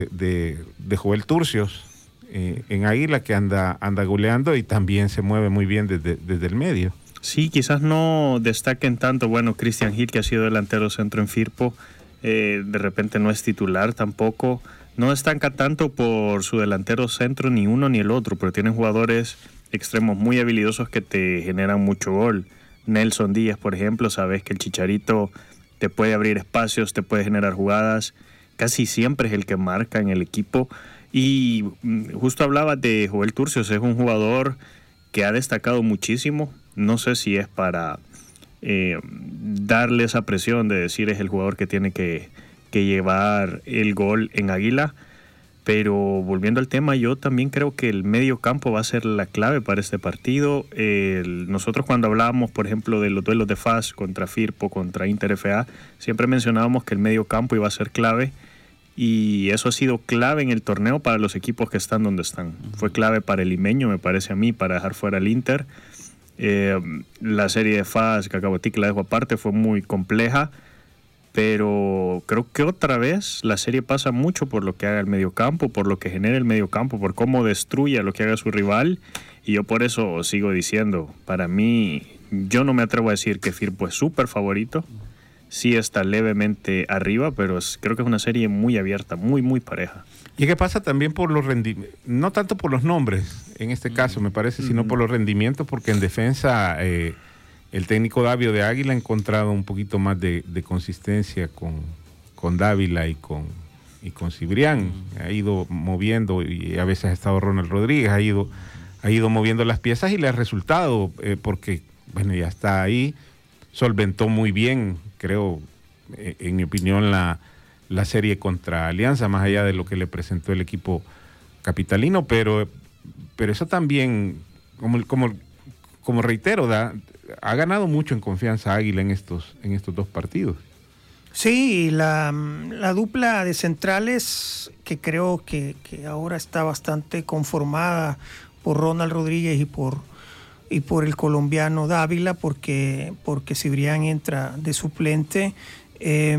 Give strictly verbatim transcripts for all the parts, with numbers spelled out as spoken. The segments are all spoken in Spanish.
de, de Joel Turcios eh, en Águila, que anda, anda goleando y también se mueve muy bien desde, desde el medio. Sí, quizás no destaquen tanto. Bueno, Cristian Gil, que ha sido delantero centro en Firpo, eh, de repente no es titular tampoco. No destaca tanto por su delantero centro ni uno ni el otro, pero tienen jugadores extremos muy habilidosos que te generan mucho gol. Nelson Díaz, por ejemplo, sabes que el Chicharito te puede abrir espacios, te puede generar jugadas. Casi siempre es el que marca en el equipo. Y justo hablaba de Joel Turcios, es un jugador que ha destacado muchísimo. No sé si es para eh, darle esa presión de decir es el jugador que tiene que, que llevar el gol en Águila. Pero volviendo al tema, yo también creo que el medio campo va a ser la clave para este partido. El, nosotros cuando hablábamos, por ejemplo, de los duelos de F A S contra Firpo, contra Inter F A, siempre mencionábamos que el medio campo iba a ser clave. Y eso ha sido clave en el torneo para los equipos que están donde están. Fue clave para el limeño, me parece a mí, para dejar fuera al Inter. Eh, la serie de F A S, que acabo de la dejo aparte, fue muy compleja. Pero creo que otra vez la serie pasa mucho por lo que haga el mediocampo, por lo que genera el mediocampo, por cómo destruye lo que haga su rival. Y yo por eso sigo diciendo, para mí, yo no me atrevo a decir que Firpo es súper favorito. Sí está levemente arriba, pero es, creo que es una serie muy abierta, muy, muy pareja. Y que pasa también por los rendimientos, no tanto por los nombres, en este caso me parece, sino por los rendimientos, porque en defensa... Eh, el técnico Davio de Águila ha encontrado un poquito más de, de consistencia con, con Dávila y con, y con Cibrián. Mm. Ha ido moviendo, y a veces ha estado Ronald Rodríguez, ha ido, ha ido moviendo las piezas y le ha resultado, eh, porque bueno, ya está ahí, solventó muy bien, creo, eh, en mi opinión, la, la serie contra Alianza, más allá de lo que le presentó el equipo capitalino, pero, pero eso también, como, como, como reitero, da... ha ganado mucho en confianza Águila en estos, en estos dos partidos. Sí, la, la dupla de centrales que creo que, que ahora está bastante conformada por Ronald Rodríguez y por, y por el colombiano Dávila, porque, porque Cibrián entra de suplente, eh,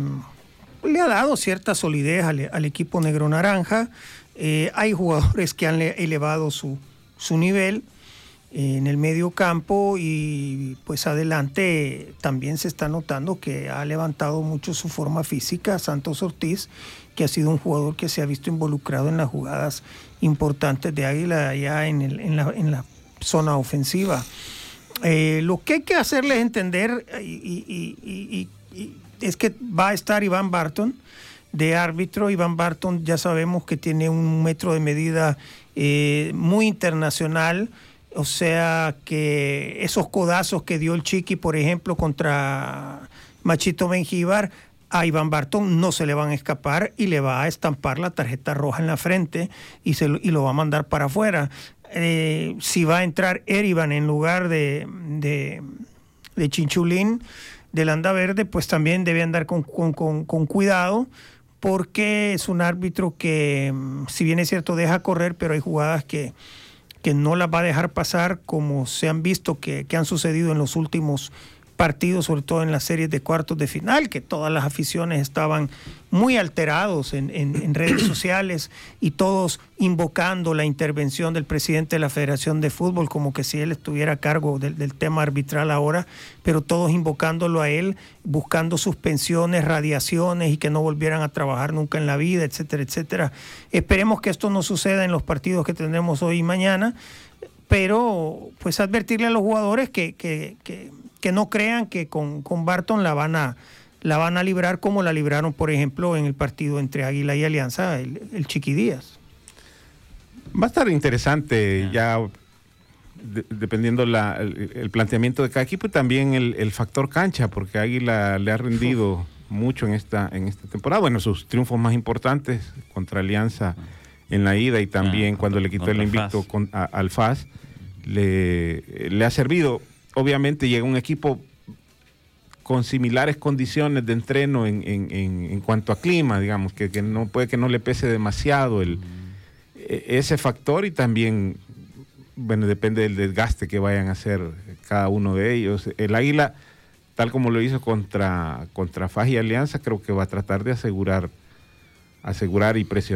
le ha dado cierta solidez al, al equipo negro naranja. Eh, hay jugadores que han elevado su, su nivel en el medio campo, y pues adelante también se está notando que ha levantado mucho su forma física Santos Ortiz, que ha sido un jugador que se ha visto involucrado en las jugadas importantes de Águila allá en, el, en, la, en la zona ofensiva. Eh, lo que hay que hacerles entender y, y, y, y, y es que va a estar Iván Barton de árbitro. Iván Barton ya sabemos que tiene un metro de medida eh, muy internacional. O sea que esos codazos que dio el Chiqui, por ejemplo, contra Machito Mengíbar, a Iván Barton no se le van a escapar y le va a estampar la tarjeta roja en la frente y, se lo, y lo va a mandar para afuera. Eh, si va a entrar Erivan en lugar de, de, de Chinchulín del Anda Verde, pues también debe andar con, con, con, con cuidado, porque es un árbitro que, si bien es cierto, deja correr, pero hay jugadas que... que no las va a dejar pasar, como se han visto que, que han sucedido en los últimos partidos, sobre todo en las series de cuartos de final, que todas las aficiones estaban muy alterados en, en, en redes sociales, y todos invocando la intervención del presidente de la Federación de Fútbol, como que si él estuviera a cargo del, del tema arbitral ahora, pero todos invocándolo a él, buscando suspensiones, radiaciones y que no volvieran a trabajar nunca en la vida, etcétera, etcétera. Esperemos que esto no suceda en los partidos que tendremos hoy y mañana, pero pues advertirle a los jugadores que, que, que, que no crean que con, con Barton la van a la van a librar como la libraron, por ejemplo, en el partido entre Águila y Alianza, el, el Chiqui Díaz. Va a estar interesante ya, de, dependiendo la, el, el planteamiento de cada equipo, y también el, el factor cancha, porque Águila le ha rendido Uf. mucho en esta, en esta temporada. Bueno, sus triunfos más importantes contra Alianza en la ida, y también ah, cuando le quitó el invicto con, a, al F A S, le, le ha servido. Obviamente llega un equipo con similares condiciones de entreno en, en, en, en cuanto a clima, digamos, que, que no puede que no le pese demasiado el, mm. ese factor, y también, bueno, depende del desgaste que vayan a hacer cada uno de ellos. El Águila, tal como lo hizo contra, contra F A S y Alianza, creo que va a tratar de asegurar asegurar y presionar